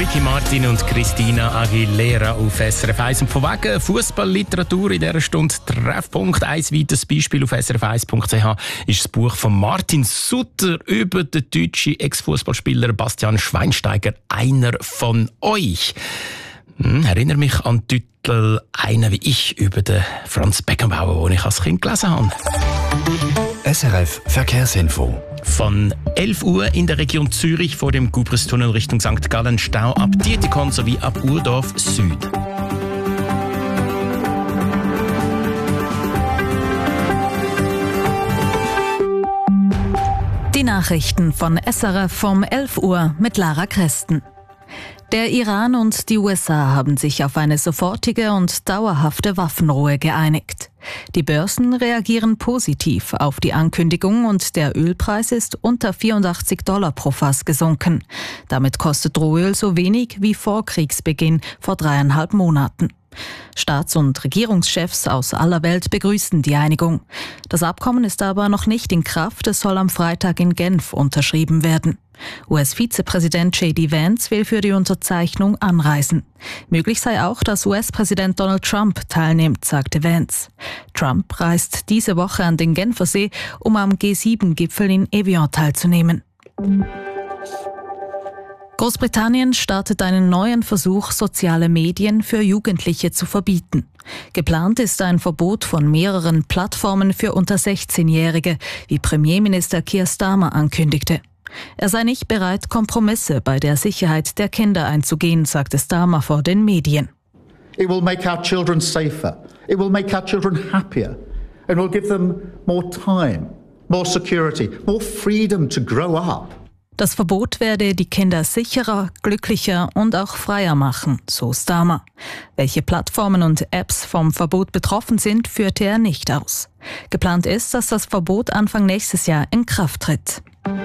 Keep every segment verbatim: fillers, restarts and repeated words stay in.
Ricky Martin und Christina Aguilera auf S R F eins. Und von wegen Fußballliteratur in dieser Stunde Treffpunkt. Ein weiteres Beispiel auf S R F eins punkt c h ist das Buch von Martin Sutter über den deutschen Ex-Fußballspieler Bastian Schweinsteiger, einer von euch. Hm, erinnere mich an den Titel «Einer wie ich» über den Franz Beckenbauer, den ich als Kind gelesen habe. S R F Verkehrsinfo. Von elf Uhr in der Region Zürich vor dem Gubristunnel Richtung Sankt Gallen Stau ab Dietikon sowie ab Urdorf Süd. Die Nachrichten von S R F um elf Uhr mit Lara Kresten. Der Iran und die U S A haben sich auf eine sofortige und dauerhafte Waffenruhe geeinigt. Die Börsen reagieren positiv auf die Ankündigung und der Ölpreis ist unter vierundachtzig Dollar pro Fass gesunken. Damit kostet Rohöl so wenig wie vor Kriegsbeginn vor dreieinhalb Monaten. Staats- und Regierungschefs aus aller Welt begrüßen die Einigung. Das Abkommen ist aber noch nicht in Kraft, es soll am Freitag in Genf unterschrieben werden. U S-Vizepräsident J D Vance will für die Unterzeichnung anreisen. Möglich sei auch, dass U S-Präsident Donald Trump teilnimmt, sagte Vance. Trump reist diese Woche an den Genfersee, um am G sieben Gipfel in Evian teilzunehmen. Großbritannien startet einen neuen Versuch, soziale Medien für Jugendliche zu verbieten. Geplant ist ein Verbot von mehreren Plattformen für unter sechzehnjährige, wie Premierminister Keir Starmer ankündigte. Er sei nicht bereit, Kompromisse bei der Sicherheit der Kinder einzugehen, sagte Starmer vor den Medien. It will make our children safer. It will make our children happier. And will give them more time, more security, more freedom to grow up. Das Verbot werde die Kinder sicherer, glücklicher und auch freier machen, so Starmer. Welche Plattformen und Apps vom Verbot betroffen sind, führte er nicht aus. Geplant ist, dass das Verbot Anfang nächstes Jahr in Kraft tritt.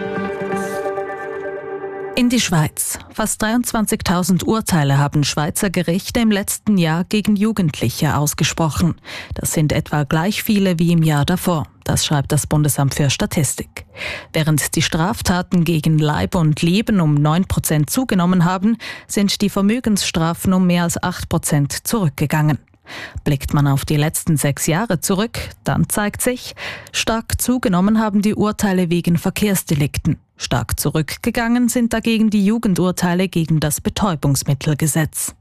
In die Schweiz. Fast dreiundzwanzigtausend Urteile haben Schweizer Gerichte im letzten Jahr gegen Jugendliche ausgesprochen. Das sind etwa gleich viele wie im Jahr davor. Das schreibt das Bundesamt für Statistik. Während die Straftaten gegen Leib und Leben um neun Prozent zugenommen haben, sind die Vermögensstrafen um mehr als acht Prozent zurückgegangen. Blickt man auf die letzten sechs Jahre zurück, dann zeigt sich, stark zugenommen haben die Urteile wegen Verkehrsdelikten. Stark zurückgegangen sind dagegen die Jugendurteile gegen das Betäubungsmittelgesetz.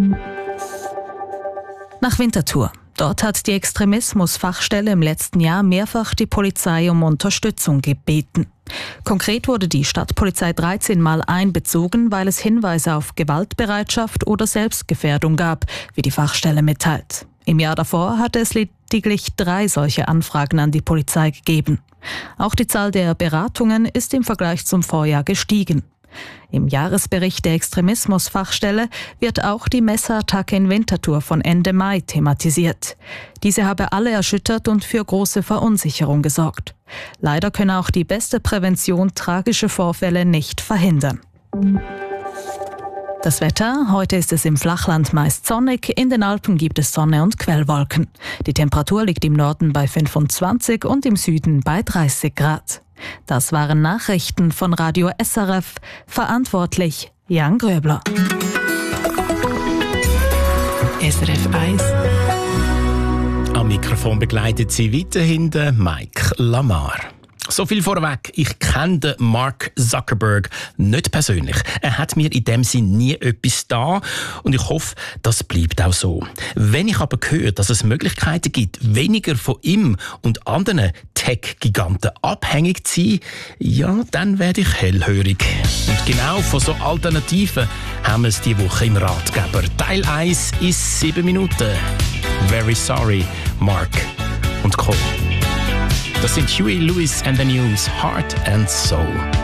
Nach Winterthur. Dort hat die Extremismusfachstelle im letzten Jahr mehrfach die Polizei um Unterstützung gebeten. Konkret wurde die Stadtpolizei dreizehn Mal einbezogen, weil es Hinweise auf Gewaltbereitschaft oder Selbstgefährdung gab, wie die Fachstelle mitteilt. Im Jahr davor hatte es lediglich drei solche Anfragen an die Polizei gegeben. Auch die Zahl der Beratungen ist im Vergleich zum Vorjahr gestiegen. Im Jahresbericht der Extremismusfachstelle wird auch die Messerattacke in Winterthur von Ende Mai thematisiert. Diese habe alle erschüttert und für große Verunsicherung gesorgt. Leider könne auch die beste Prävention tragische Vorfälle nicht verhindern. Das Wetter: Heute ist es im Flachland meist sonnig, in den Alpen gibt es Sonne und Quellwolken. Die Temperatur liegt im Norden bei fünfundzwanzig und im Süden bei dreißig Grad. Das waren Nachrichten von Radio S R F. Verantwortlich Jan Gröbler. S R F eins. Am Mikrofon begleitet sie weiterhin Mike Lamar. So viel vorweg, ich kenne den Mark Zuckerberg nicht persönlich. Er hat mir in dem Sinn nie etwas da und ich hoffe, das bleibt auch so. Wenn ich aber höre, dass es Möglichkeiten gibt, weniger von ihm und anderen Tech-Giganten abhängig zu sein, ja, dann werde ich hellhörig. Und genau von so Alternativen haben wir es diese Woche im Ratgeber. Teil eins ist sieben Minuten. Very sorry, Mark und Co. Das sind Huey Lewis and the News, Heart and Soul.